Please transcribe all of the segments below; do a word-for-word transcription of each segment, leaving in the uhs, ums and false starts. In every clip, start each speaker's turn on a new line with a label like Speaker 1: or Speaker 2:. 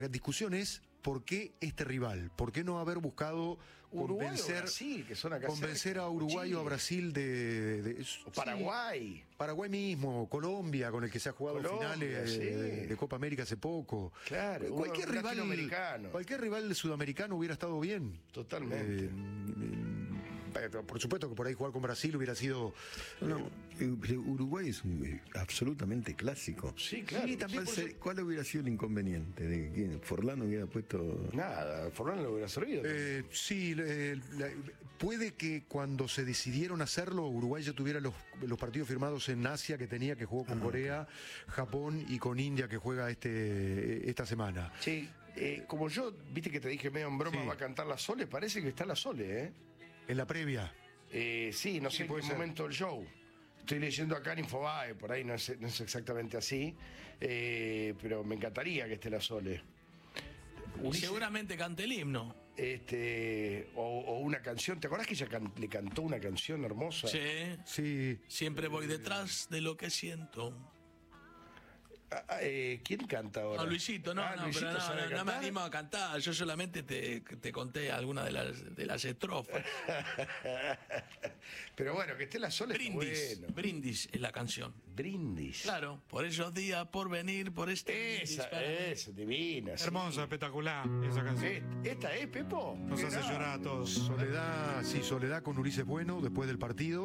Speaker 1: La discusión es por qué este rival, por qué no haber buscado
Speaker 2: Uruguay
Speaker 1: convencer,
Speaker 2: o Brasil, que son acá
Speaker 1: convencer
Speaker 2: cerca,
Speaker 1: a Uruguay o a Brasil de, de, de
Speaker 2: o Paraguay.
Speaker 1: Sí, Paraguay mismo, Colombia, con el que se ha jugado
Speaker 2: Colombia,
Speaker 1: finales
Speaker 2: sí.
Speaker 1: de, de Copa América hace poco.
Speaker 2: Claro,
Speaker 1: cualquier
Speaker 2: uno,
Speaker 1: rival, cualquier rival sudamericano hubiera estado bien.
Speaker 2: Totalmente.
Speaker 1: Eh, Pero, por supuesto que por ahí jugar con Brasil hubiera sido...
Speaker 3: No, eh, Uruguay es un, eh, absolutamente clásico.
Speaker 2: Sí, claro.
Speaker 1: Sí, también
Speaker 3: ¿Cuál,
Speaker 1: por
Speaker 3: ser- cuál hubiera sido el inconveniente? ¿De que Forlán hubiera puesto...?
Speaker 2: Nada, Forlán lo hubiera servido.
Speaker 1: Eh, sí, eh, la- puede que cuando se decidieron hacerlo, Uruguay ya tuviera los, los partidos firmados en Asia que tenía, que jugó con
Speaker 3: Ah,
Speaker 1: Corea, Japón y con India que juega este esta semana.
Speaker 2: Sí, eh, como yo, viste que te dije medio en broma,
Speaker 1: Sí.
Speaker 2: va a cantar la Sole, parece que está la Sole, ¿eh?
Speaker 1: En la previa.
Speaker 2: Eh, sí, no sé
Speaker 1: Sí,
Speaker 2: en
Speaker 1: puede
Speaker 2: qué
Speaker 1: ser.
Speaker 2: momento del show. Estoy leyendo acá en Infobae, por ahí no es, no es exactamente así, eh, pero me encantaría que esté la Sole.
Speaker 4: Y
Speaker 2: Ulises,
Speaker 4: seguramente cante el himno.
Speaker 2: este, o, o una canción, ¿te acordás que ella can- le cantó una canción hermosa?
Speaker 4: Sí.
Speaker 1: Sí.
Speaker 4: Siempre voy detrás de lo que siento.
Speaker 2: Ah, ah, eh, ¿Quién canta ahora?
Speaker 4: No, Luisito, no,
Speaker 2: Ah,
Speaker 4: no,
Speaker 2: Luisito
Speaker 4: pero no,
Speaker 2: sabe
Speaker 4: no, no me
Speaker 2: cantar.
Speaker 4: animo a cantar. Yo solamente te, te conté algunas de las, de las estrofas.
Speaker 2: Pero bueno, que esté la Sole está
Speaker 4: Brindis.
Speaker 2: bueno.
Speaker 4: Brindis es la canción.
Speaker 2: Brindis.
Speaker 4: Claro, por esos días, por venir, por este brindis
Speaker 2: Esa,
Speaker 4: para mí.
Speaker 2: esa, divina. sí.
Speaker 5: Hermosa, espectacular esa canción.
Speaker 2: Eh, ¿Esta es, Pepo?
Speaker 5: Nos hace
Speaker 2: Mirá.
Speaker 5: llorar a todos.
Speaker 1: Soledad, sí, Soledad con Ulises Bueno después del partido.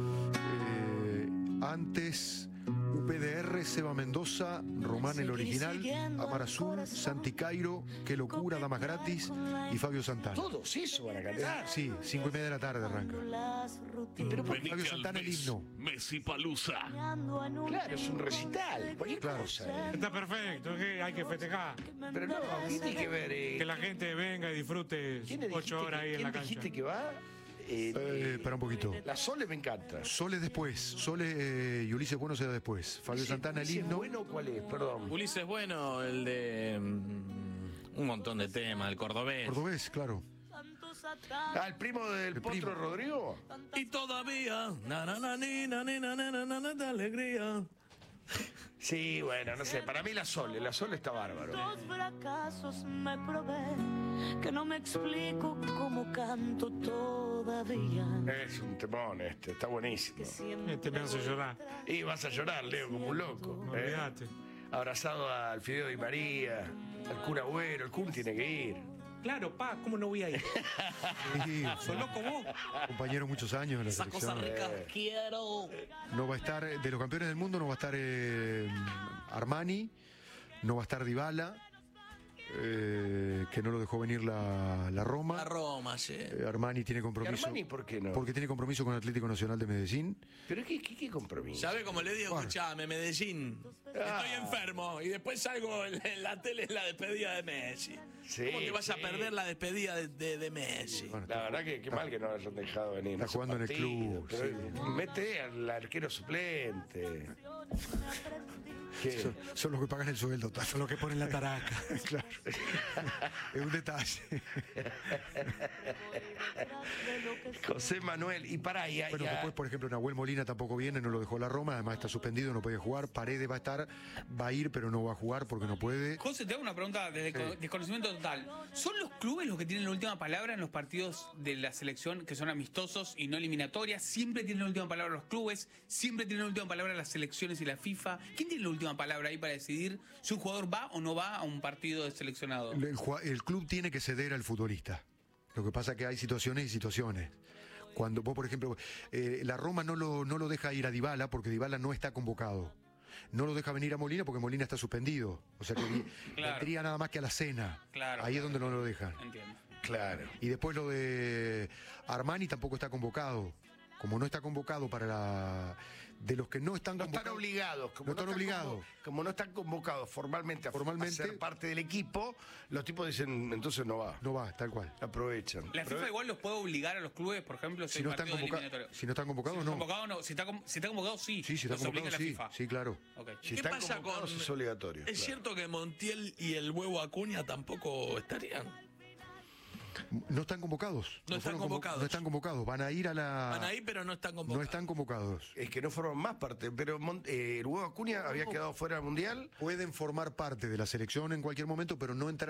Speaker 1: Eh, antes U P D R, Seba Mendoza, Román el original, Amar Azul, Santi Cairo, Qué locura, Damas Gratis y Fabio Santana.
Speaker 2: Todos eso van a cantar.
Speaker 1: Sí, cinco y media de la tarde arranca.
Speaker 2: Pero por-
Speaker 1: Fabio Santana el himno.
Speaker 4: Messi Palusa.
Speaker 2: claro, es un recital, cualquier
Speaker 1: Claro.
Speaker 2: cosa. eh.
Speaker 5: Está perfecto, que hay que festejar.
Speaker 2: Pero no, ¿qué tiene que ver? eh?
Speaker 5: Que la gente venga y disfrute
Speaker 2: ¿Quién le dijiste
Speaker 5: ocho horas
Speaker 2: que-
Speaker 5: ahí en
Speaker 2: quién
Speaker 5: la cancha.
Speaker 2: dijiste que va? Eh,
Speaker 1: Eh, espera un poquito.
Speaker 2: La Sole me encanta.
Speaker 1: Sole después, Sole eh, y Ulises Bueno será después. Fabio Santana el
Speaker 2: Ese
Speaker 1: himno.
Speaker 2: bueno, ¿cuál es? Perdón.
Speaker 4: Ulises Bueno, el de mm, un montón de temas, el cordobés.
Speaker 1: Cordobés, claro.
Speaker 2: Ah, el primo del
Speaker 1: El
Speaker 2: Potro
Speaker 1: primo.
Speaker 2: Rodrigo.
Speaker 4: Y todavía, na na na ni, na ni, na na na na na, de alegría.
Speaker 2: Sí, bueno, no sé. Para mí la Sole, la Sole está bárbaro.
Speaker 6: Dos fracasos me probé, que no me explico cómo canto todavía.
Speaker 2: Es un temón este, está buenísimo.
Speaker 6: Que siempre
Speaker 5: Este me hace llorar.
Speaker 2: Y vas a llorar, Leo, como un loco.
Speaker 5: No
Speaker 2: ¿eh?
Speaker 5: olvidate.
Speaker 2: Abrazado al Fideo Di María, al cura Agüero, el Kun tiene que ir.
Speaker 5: Claro, pa, ¿cómo no voy a ir?
Speaker 1: Sí,
Speaker 5: ¿Sos loco vos?
Speaker 1: compañero muchos años en la
Speaker 4: Esa cosa
Speaker 1: selección.
Speaker 4: rica quiero.
Speaker 1: No va a estar, de los campeones del mundo no va a estar eh, Armani, no va a estar Dybala, eh, que no lo dejó venir la, la Roma.
Speaker 4: La Roma, sí.
Speaker 1: Eh, Armani tiene
Speaker 2: ¿Y
Speaker 1: compromiso.
Speaker 2: Armani por qué no?
Speaker 1: Porque tiene compromiso con Atlético Nacional de Medellín.
Speaker 2: ¿Pero qué, qué, qué compromiso?
Speaker 4: ¿Sabe cómo le digo?
Speaker 1: Bueno.
Speaker 4: Escuchame, Medellín.
Speaker 2: Ah.
Speaker 4: Estoy enfermo. Y después salgo en, en la tele en la despedida de Messi.
Speaker 2: Sí,
Speaker 4: ¿Cómo te vas a
Speaker 2: sí.
Speaker 4: perder la despedida de, de- de Messi?
Speaker 1: Bueno,
Speaker 2: La verdad que qué mal que no lo hayan dejado venir.
Speaker 1: Está
Speaker 2: no sé,
Speaker 1: jugando en el
Speaker 2: partido,
Speaker 1: club,
Speaker 2: Pero mete al arquero suplente. ¿Qué?
Speaker 1: son, son los que pagan el sueldo.
Speaker 5: Son los que ponen la taraca.
Speaker 1: Claro. Es un detalle.
Speaker 2: José Manuel, y para ahí.
Speaker 1: Bueno, después, por ejemplo, Nahuel Molina tampoco viene, no lo dejó la Roma, además está suspendido, no puede jugar. Paredes va a estar, va a ir, pero no va a jugar porque no puede.
Speaker 7: José, te hago una pregunta desde co- desconocimiento total. ¿Son los clubes los que tienen la última palabra en los partidos de la selección que son amistosos y no eliminatorias? ¿Siempre tienen la última palabra los clubes? ¿Siempre tienen la última palabra las selecciones y la FIFA? ¿Quién tiene la última palabra ahí para decidir si un jugador va o no va a un partido de seleccionado?
Speaker 1: El, jua- el club tiene que ceder al futbolista. Lo que pasa es que hay situaciones y situaciones. Cuando vos, por ejemplo, eh, la Roma no lo, no lo deja ir a Dybala porque Dybala no está convocado. No lo deja venir a Molina porque Molina está suspendido. O sea que vi-
Speaker 7: Claro.
Speaker 1: vendría nada más que a la cena.
Speaker 7: Claro.
Speaker 1: Ahí es donde no lo dejan.
Speaker 7: Entiendo.
Speaker 2: Claro.
Speaker 1: Y después lo de Armani tampoco está convocado. Como no está convocado para la... De los que no están
Speaker 2: No están
Speaker 1: convocados...
Speaker 2: obligados. Como
Speaker 1: No están obligados.
Speaker 2: convo- Como no están convocados formalmente a,
Speaker 1: Formalmente.
Speaker 2: a ser parte del equipo, los tipos dicen, entonces no va.
Speaker 1: No va, tal cual.
Speaker 2: Aprovechan.
Speaker 7: ¿La FIFA igual los puede obligar a los clubes, por ejemplo, si,
Speaker 1: Si
Speaker 7: hay
Speaker 1: no están
Speaker 7: partidos
Speaker 1: convocados,
Speaker 7: eliminatorios?
Speaker 1: si no están convocados,
Speaker 7: Si
Speaker 1: no.
Speaker 7: está convocado, no. Si está, com- si está convocado, sí.
Speaker 1: Sí, si está
Speaker 7: Los obliga
Speaker 1: convocado,
Speaker 7: la
Speaker 1: sí.
Speaker 7: FIFA.
Speaker 1: Sí, claro.
Speaker 7: Ok.
Speaker 2: Si
Speaker 4: ¿Qué
Speaker 2: están
Speaker 4: pasa con...?
Speaker 2: convocados es obligatorio.
Speaker 4: ¿Es
Speaker 2: claro.
Speaker 4: cierto que Montiel y el huevo Acuña tampoco estarían?
Speaker 1: No están convocados.
Speaker 8: No están
Speaker 1: fueron convo-
Speaker 8: convocados.
Speaker 1: No están convocados. Van a ir a la.
Speaker 8: Van ahí, pero no están
Speaker 1: No
Speaker 8: convocados.
Speaker 1: están convocados.
Speaker 2: Es que no forman más parte, pero Mon- eh, el huevo Acuña había quedado fuera del Mundial.
Speaker 1: Pueden formar parte de la selección en cualquier momento, pero no entrar